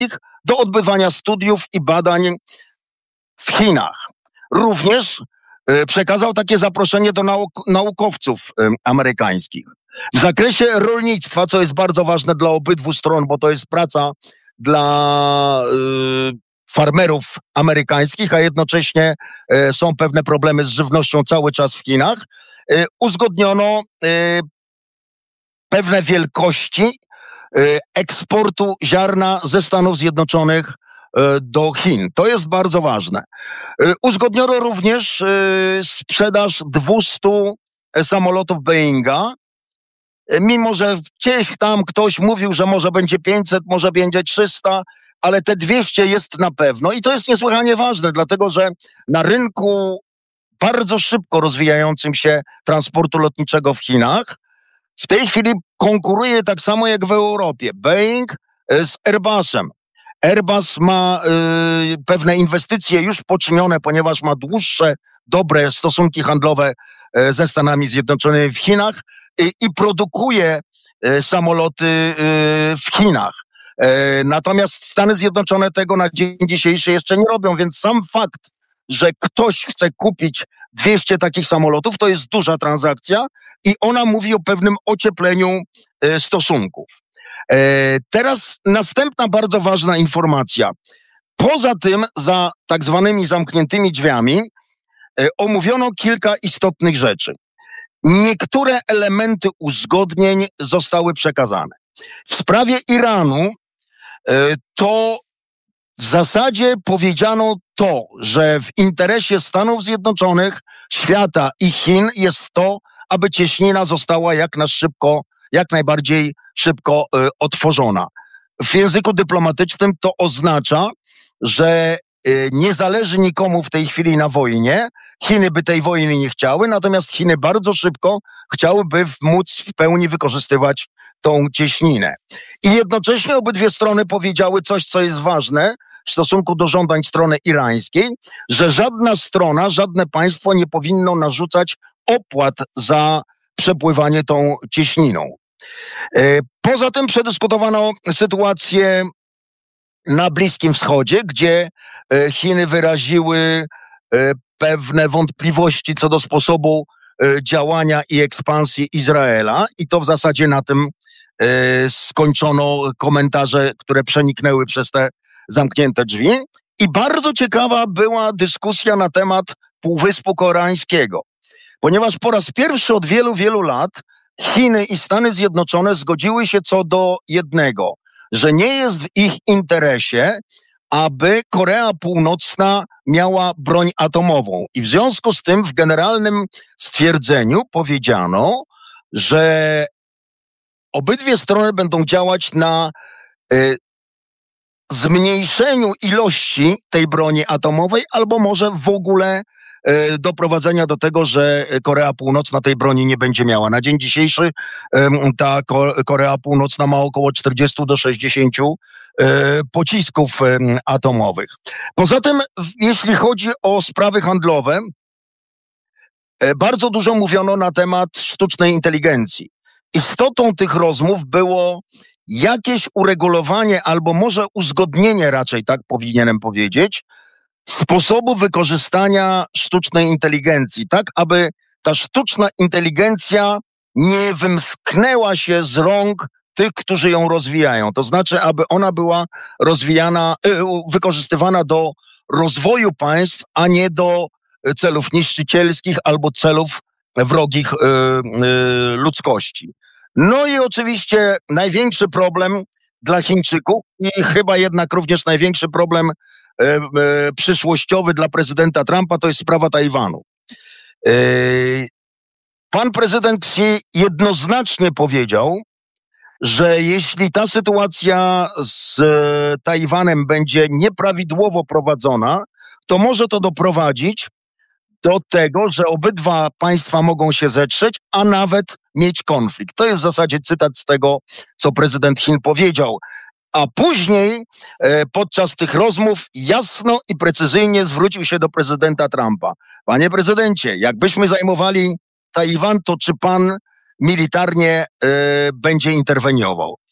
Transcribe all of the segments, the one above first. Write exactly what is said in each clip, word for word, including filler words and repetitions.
amerykańskich do odbywania studiów i badań w Chinach. Również y, przekazał takie zaproszenie do nauk- naukowców y, amerykańskich. W zakresie rolnictwa, co jest bardzo ważne dla obydwu stron, bo to jest praca dla y, farmerów amerykańskich, a jednocześnie y, są pewne problemy z żywnością cały czas w Chinach, y, uzgodniono y, pewne wielkości y, eksportu ziarna ze Stanów Zjednoczonych y, do Chin. To jest bardzo ważne. Y, uzgodniono również y, sprzedaż dwieście samolotów Boeinga, mimo że gdzieś tam ktoś mówił, że może będzie pięćset, może będzie trzysta, ale te dwieście jest na pewno. I to jest niesłychanie ważne, dlatego że na rynku bardzo szybko rozwijającym się transportu lotniczego w Chinach w tej chwili konkuruje tak samo jak w Europie Boeing z Airbusem. Airbus ma y, pewne inwestycje już poczynione, ponieważ ma dłuższe, dobre stosunki handlowe y, ze Stanami Zjednoczonymi w Chinach y, i produkuje y, samoloty y, w Chinach. Y, natomiast Stany Zjednoczone tego na dzień dzisiejszy jeszcze nie robią, więc sam fakt, że ktoś chce kupić dwieście takich samolotów, to jest duża transakcja i ona mówi o pewnym ociepleniu y, stosunków. Teraz następna bardzo ważna informacja. Poza tym, za tak zwanymi zamkniętymi drzwiami omówiono kilka istotnych rzeczy. Niektóre elementy uzgodnień zostały przekazane. W sprawie Iranu to w zasadzie powiedziano to, że w interesie Stanów Zjednoczonych, świata i Chin jest to, aby cieśnina została jak na szybko jak najbardziej szybko y, otworzona. W języku dyplomatycznym to oznacza, że y, nie zależy nikomu w tej chwili na wojnie. Chiny by tej wojny nie chciały, natomiast Chiny bardzo szybko chciałyby móc w pełni wykorzystywać tą cieśninę. I jednocześnie obydwie strony powiedziały coś, co jest ważne w stosunku do żądań strony irańskiej, że żadna strona, żadne państwo nie powinno narzucać opłat za przepływanie tą cieśniną. Poza tym przedyskutowano sytuację na Bliskim Wschodzie, gdzie Chiny wyraziły pewne wątpliwości co do sposobu działania i ekspansji Izraela i to w zasadzie na tym skończono komentarze, które przeniknęły przez te zamknięte drzwi. I bardzo ciekawa była dyskusja na temat Półwyspu Koreańskiego, ponieważ po raz pierwszy od wielu, wielu lat Chiny i Stany Zjednoczone zgodziły się co do jednego, że nie jest w ich interesie, aby Korea Północna miała broń atomową. I w związku z tym w generalnym stwierdzeniu powiedziano, że obydwie strony będą działać na y, zmniejszeniu ilości tej broni atomowej albo może w ogóle doprowadzenia do tego, że Korea Północna tej broni nie będzie miała. Na dzień dzisiejszy ta Korea Północna ma około czterdzieści do sześćdziesięciu pocisków atomowych. Poza tym, jeśli chodzi o sprawy handlowe, bardzo dużo mówiono na temat sztucznej inteligencji. Istotą tych rozmów było jakieś uregulowanie albo może uzgodnienie, raczej tak powinienem powiedzieć, sposobu wykorzystania sztucznej inteligencji, tak aby ta sztuczna inteligencja nie wymsknęła się z rąk tych, którzy ją rozwijają. To znaczy, aby ona była rozwijana, wykorzystywana do rozwoju państw, a nie do celów niszczycielskich albo celów wrogich ludzkości. No i oczywiście największy problem dla Chińczyków i chyba jednak również największy problem E, e, przyszłościowy dla prezydenta Trumpa to jest sprawa Tajwanu. E, pan prezydent Xi jednoznacznie powiedział, że jeśli ta sytuacja z e, Tajwanem będzie nieprawidłowo prowadzona, to może to doprowadzić do tego, że obydwa państwa mogą się zetrzeć, a nawet mieć konflikt. To jest w zasadzie cytat z tego, co prezydent Chin powiedział. A później e, podczas tych rozmów jasno i precyzyjnie zwrócił się do prezydenta Trumpa. Panie prezydencie, jakbyśmy zajmowali Tajwan, to czy pan militarnie e, będzie interweniował?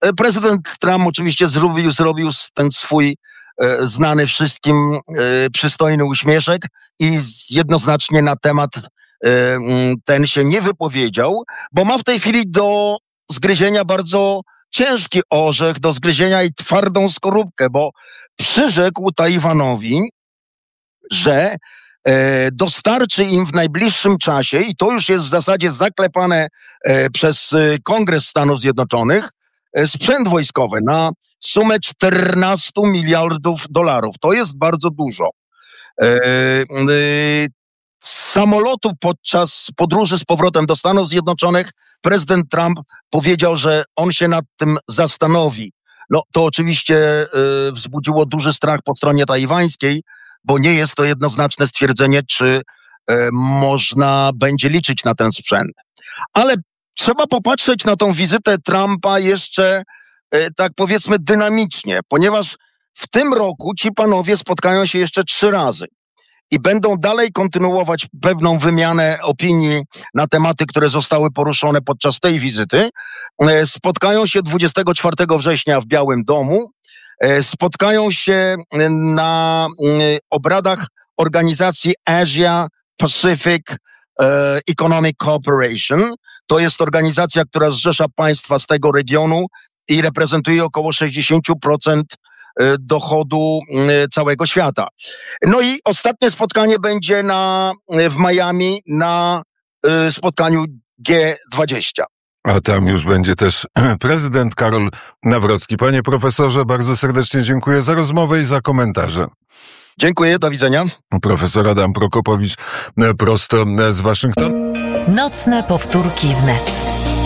Prezydent Trump oczywiście zrobił, zrobił ten swój e, znany wszystkim e, przystojny uśmieszek i jednoznacznie na temat e, ten się nie wypowiedział, bo ma w tej chwili do zgryzienia bardzo ciężki orzech, do zgryzienia i twardą skorupkę, bo przyrzekł Tajwanowi, że e, dostarczy im w najbliższym czasie, i to już jest w zasadzie zaklepane e, przez e, Kongres Stanów Zjednoczonych, e, sprzęt wojskowy na sumę czternaście miliardów dolarów. To jest bardzo dużo. E, e, z samolotu podczas podróży z powrotem do Stanów Zjednoczonych prezydent Trump powiedział, że on się nad tym zastanowi. No to oczywiście e, wzbudziło duży strach po stronie tajwańskiej, bo nie jest to jednoznaczne stwierdzenie, czy e, można będzie liczyć na ten sprzęt. Ale trzeba popatrzeć na tą wizytę Trumpa jeszcze, e, tak powiedzmy, dynamicznie, ponieważ w tym roku ci panowie spotkają się jeszcze trzy razy i będą dalej kontynuować pewną wymianę opinii na tematy, które zostały poruszone podczas tej wizyty. E, spotkają się dwudziestego czwartego września w Białym Domu. Spotkają się na obradach organizacji Asia Pacific Economic Cooperation. To jest organizacja, która zrzesza państwa z tego regionu i reprezentuje około sześćdziesiąt procent dochodu całego świata. No i ostatnie spotkanie będzie na, w Miami na spotkaniu G dwadzieścia. A tam już będzie też prezydent Karol Nawrocki. Panie profesorze, bardzo serdecznie dziękuję za rozmowę i za komentarze. Dziękuję, do widzenia. Profesor Adam Prokopowicz prosto z Waszyngtonu. Nocne powtórki wnet.